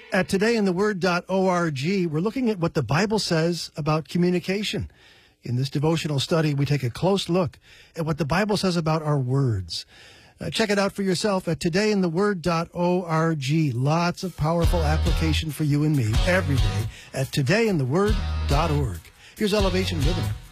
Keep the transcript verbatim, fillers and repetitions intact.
At today in the word dot org, we're looking at what the Bible says about communication. In this devotional study, we take a close look at what the Bible says about our words. Uh, check it out for yourself at today in the word dot org. Lots of powerful application for you and me every day at today in the word dot org. Here's Elevation Rhythm.